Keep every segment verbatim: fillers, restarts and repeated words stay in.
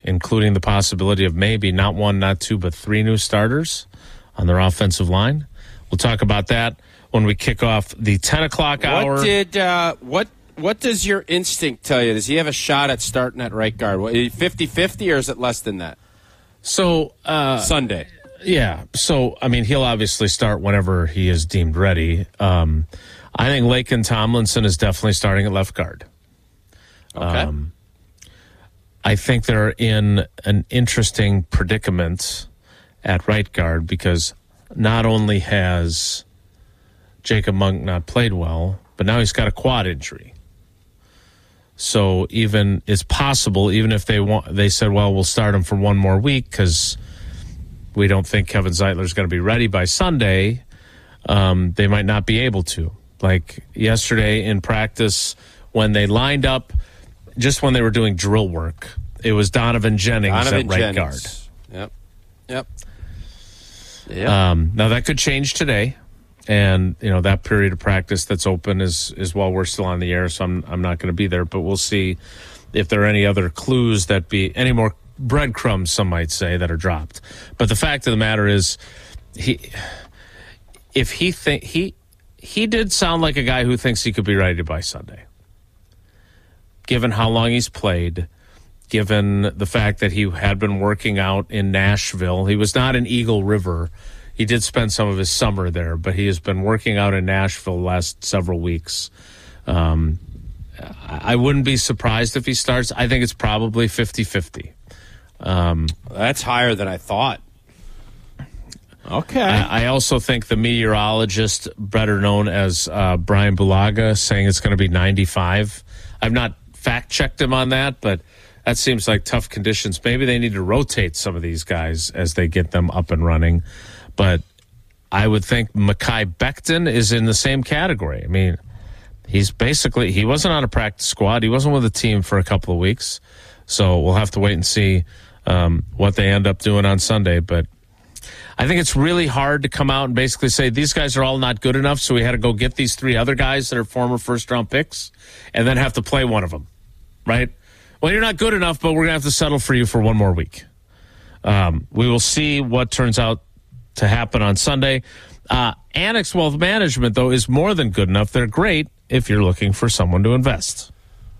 including the possibility of maybe not one, not two, but three new starters on their offensive line. We'll talk about that when we kick off the ten o'clock hour. What did uh, what what does your instinct tell you? Does he have a shot at starting at right guard? fifty-fifty, or is it less than that? So uh, Sunday. Yeah. So, I mean, he'll obviously start whenever he is deemed ready. Um, I think Laken Tomlinson is definitely starting at left guard. Okay. Um, I think they're in an interesting predicament at right guard because not only has Jacob Monk not played well, but now he's got a quad injury. So even it's possible, even if they want, they said, well, we'll start him for one more week because we don't think Kevin Zeitler's going to be ready by Sunday. Um, they might not be able to. Like yesterday in practice, when they lined up, just when they were doing drill work, it was Donovan Jennings Donovan at right Jennings. guard. Yep. Yep. Yep. Um, now that could change today, and you know that period of practice that's open is is while we're still on the air, so I'm I'm not going to be there. But we'll see if there are any other clues that be any more breadcrumbs, some might say, that are dropped. But the fact of the matter is, he if he think he he did sound like a guy who thinks he could be ready by Sunday. Given how long he's played, given the fact that he had been working out in Nashville. He was not in Eagle River. He did spend some of his summer there, but he has been working out in Nashville the last several weeks. Um, I wouldn't be surprised if he starts. I think it's probably fifty-fifty. Um, That's higher than I thought. Okay. I, I also think the meteorologist, better known as uh, Brian Bulaga, saying it's going to be ninety-five. I've not fact-checked him on that, but that seems like tough conditions. Maybe they need to rotate some of these guys as they get them up and running. But I would think Mekhi Becton is in the same category. I mean, he's basically, he wasn't on a practice squad. He wasn't with the team for a couple of weeks. So we'll have to wait and see um, what they end up doing on Sunday. But I think it's really hard to come out and basically say these guys are all not good enough, so we had to go get these three other guys that are former first-round picks and then have to play one of them, right? Well, you're not good enough, but we're going to have to settle for you for one more week. Um, we will see what turns out to happen on Sunday. Uh, Annex Wealth Management, though, is more than good enough. They're great if you're looking for someone to invest.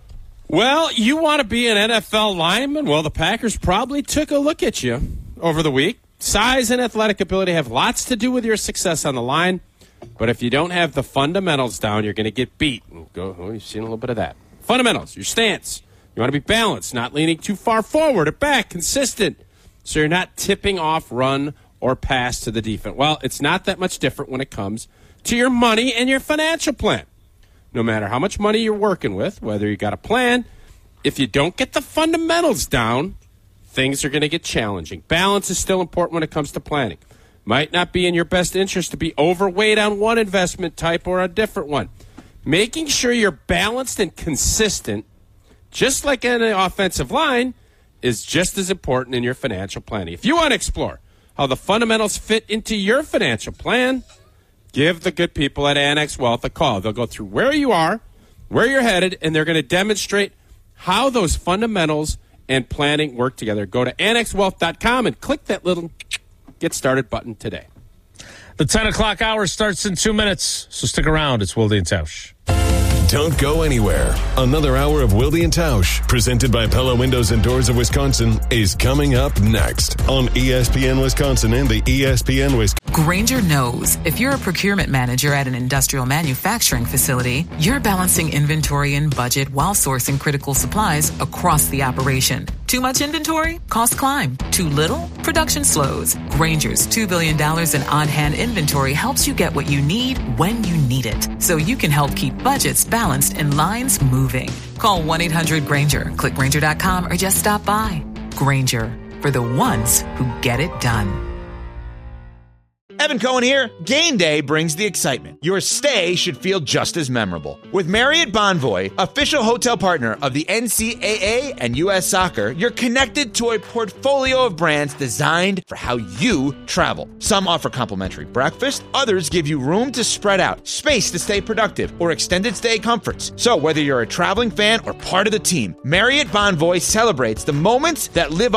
Well, you want to be an N F L lineman? Well, the Packers probably took a look at you over the week. Size and athletic ability have lots to do with your success on the line, but if you don't have the fundamentals down, you're going to get beat. Go, oh, you've seen a little bit of that. Fundamentals, your stance. You want to be balanced, not leaning too far forward or back, consistent, so you're not tipping off run or pass to the defense. Well, it's not that much different when it comes to your money and your financial plan. No matter how much money you're working with, whether you got a plan, if you don't get the fundamentals down, things are going to get challenging. Balance is still important when it comes to planning. Might not be in your best interest to be overweight on one investment type or a different one. Making sure you're balanced and consistent, just like in an offensive line, is just as important in your financial planning. If you want to explore how the fundamentals fit into your financial plan, give the good people at Annex Wealth a call. They'll go through where you are, where you're headed, and they're going to demonstrate how those fundamentals and planning work together. Go to annex wealth dot com and click that little get started button today. The ten o'clock hour starts in two minutes, so stick around. It's Wilde and Tausch. Don't go anywhere. Another hour of Wilde and Tausch, presented by Pella Windows and Doors of Wisconsin, is coming up next on E S P N Wisconsin and the E S P N Wisconsin. Grainger knows if you're a procurement manager at an industrial manufacturing facility, you're balancing inventory and budget while sourcing critical supplies across the operation. Too much inventory? Costs climb. Too little? Production slows. Grainger's two billion dollars in on-hand inventory helps you get what you need when you need it, so you can help keep budgets balanced and lines moving. Call one eight hundred Grainger, click Grainger dot com, or just stop by. Grainger, for the ones who get it done. Evan Cohen here. Game day brings the excitement. Your stay should feel just as memorable. With Marriott Bonvoy, official hotel partner of the N C double A and U S Soccer, you're connected to a portfolio of brands designed for how you travel. Some offer complimentary breakfast, others give you room to spread out, space to stay productive, or extended stay comforts. So whether you're a traveling fan or part of the team, Marriott Bonvoy celebrates the moments that live